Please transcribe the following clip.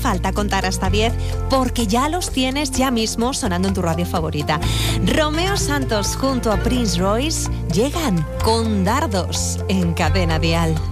falta contar hasta 10 porque ya los tienes ya mismo sonando en tu radio favorita. Romeo Santos junto a Prince Royce llegan con Dardos en Cadena Dial.